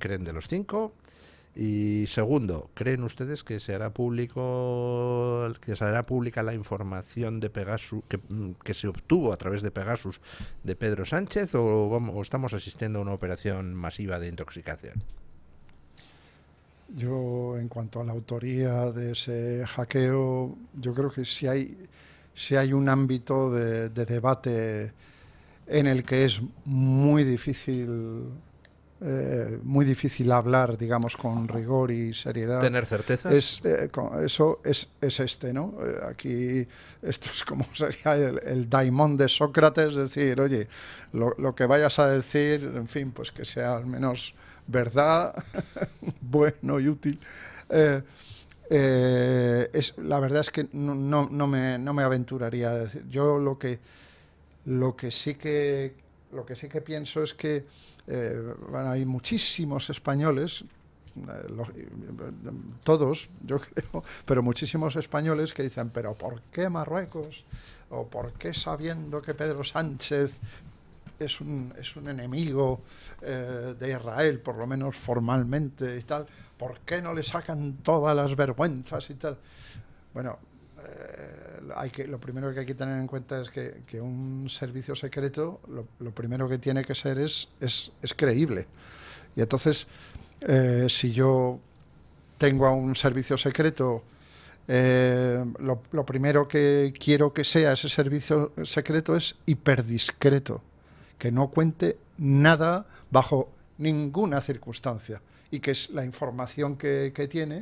creen de los 5? Y segundo, ¿creen ustedes que se hará pública la información de Pegasus que se obtuvo a través de Pegasus de Pedro Sánchez o estamos asistiendo a una operación masiva de intoxicación? Yo, en cuanto a la autoría de ese hackeo, yo creo que si hay un ámbito de debate en el que es muy difícil hablar, digamos, con rigor y seriedad. ¿Tener certezas? Eso es este, ¿no? Aquí esto es como sería el daimón de Sócrates, es decir, oye, lo que vayas a decir, en fin, pues que sea al menos verdad, bueno y útil. La verdad es que no me aventuraría a decir. Yo lo que sí que pienso es que hay muchísimos españoles, todos, yo creo, pero muchísimos españoles que dicen, pero ¿por qué Marruecos? ¿O por qué, sabiendo que Pedro Sánchez es un enemigo de Israel, por lo menos formalmente y tal, ¿por qué no le sacan todas las vergüenzas y tal? Bueno, lo primero que hay que tener en cuenta es que un servicio secreto lo primero que tiene que ser es creíble. Y entonces, si yo tengo a un servicio secreto, lo primero que quiero que sea ese servicio secreto es hiperdiscreto, que no cuente nada bajo ninguna circunstancia y que la información que tiene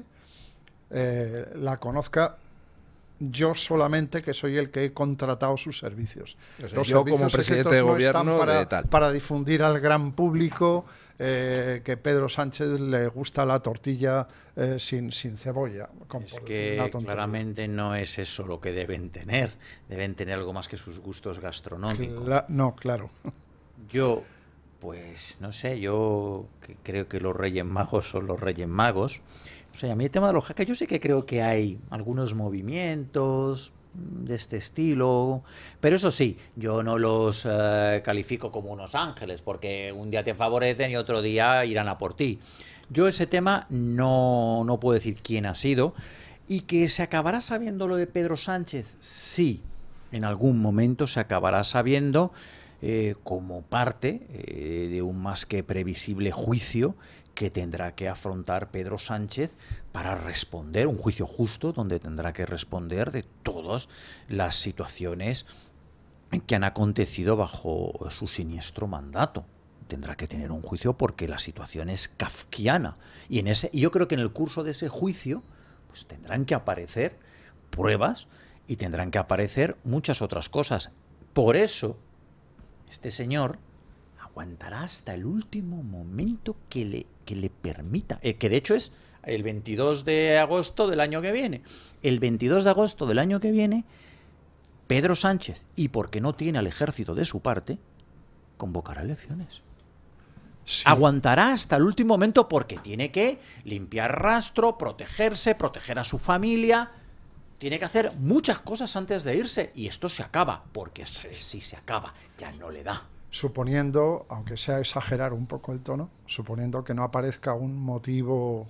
la conozca yo solamente, que soy el que he contratado sus servicios. O sea, los yo servicios como presidente de secretos no gobierno están para difundir al gran público que Pedro Sánchez le gusta la tortilla sin cebolla. Es que claramente no es eso lo que deben tener. Deben tener algo más que sus gustos gastronómicos. No, claro. Yo, pues no sé, yo creo que los Reyes Magos son los Reyes Magos. O sea, a mí el tema de los hackers, yo sí que creo que hay algunos movimientos de este estilo, pero eso sí, yo no los califico como unos ángeles, porque un día te favorecen y otro día irán a por ti. Yo ese tema no puedo decir quién ha sido, y que se acabará sabiendo lo de Pedro Sánchez, sí, en algún momento se acabará sabiendo como parte de un más que previsible juicio que tendrá que afrontar Pedro Sánchez para responder, un juicio justo donde tendrá que responder de todas las situaciones que han acontecido bajo su siniestro mandato. Tendrá que tener un juicio porque la situación es kafkiana. Y yo creo que en el curso de ese juicio pues tendrán que aparecer pruebas y tendrán que aparecer muchas otras cosas. Por eso, este señor aguantará hasta el último momento que le permita, que de hecho es el 22 de agosto del año que viene. El 22 de agosto del año que viene, Pedro Sánchez, y porque no tiene al ejército de su parte, convocará elecciones. Sí. Aguantará hasta el último momento porque tiene que limpiar rastro, protegerse, proteger a su familia. Tiene que hacer muchas cosas antes de irse, y esto se acaba, porque si se acaba, ya no le da. Suponiendo, aunque sea exagerar un poco el tono, suponiendo que no aparezca un motivo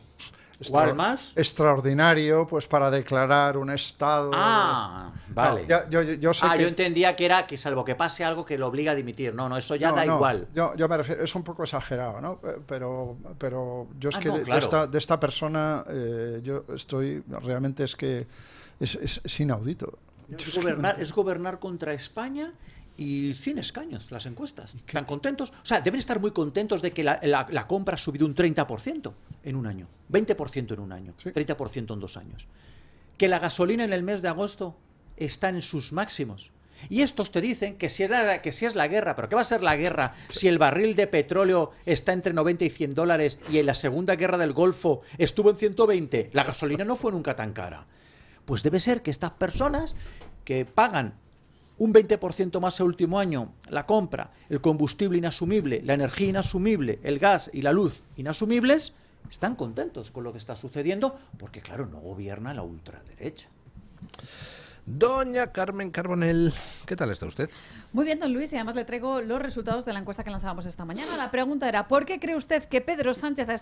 extraordinario pues para declarar un estado. Vale. No, yo sé yo entendía que era que salvo que pase algo que lo obliga a dimitir. No, eso ya da igual. Yo me refiero, es un poco exagerado, ¿no? Pero yo es que claro. de esta persona yo estoy realmente es que es inaudito. Es gobernar contra España. Y 100 escaños las encuestas. ¿Están contentos? O sea, deben estar muy contentos de que la compra ha subido un 30% en un año, 20% en un año, sí. 30% en 2 años. Que la gasolina en el mes de agosto está en sus máximos. Y estos te dicen que si es la guerra, pero ¿qué va a ser la guerra si el barril de petróleo está entre 90 y 100 dólares y en la Segunda Guerra del Golfo estuvo en 120? La gasolina no fue nunca tan cara. Pues debe ser que estas personas que pagan un 20% más el último año, la compra, el combustible inasumible, la energía inasumible, el gas y la luz inasumibles, están contentos con lo que está sucediendo porque, claro, no gobierna la ultraderecha. Doña Carmen Carbonell, ¿qué tal está usted? Muy bien, don Luis, y además le traigo los resultados de la encuesta que lanzábamos esta mañana. La pregunta era, ¿por qué cree usted que Pedro Sánchez